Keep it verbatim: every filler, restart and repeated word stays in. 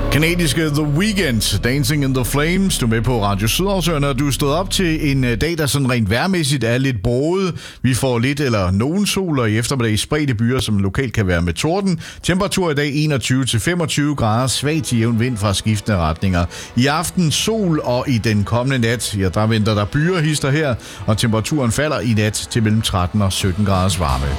Kanadiske The Weeknd, Dancing in the Flames. Du er med på Radio Sydhavsøerne, og du er stået op til en dag, der sådan rent vejrmæssigt er lidt broget. Vi får lidt eller nogen sol, og i eftermiddag i spredte byer, som lokalt kan være med torden. Temperatur i dag enogtyve til femogtyve grader, svag til jævn vind fra skiftende retninger. I aften sol, og i den kommende nat, ja, der venter der byer hister her, og temperaturen falder i nat til mellem tretten og sytten graders varme.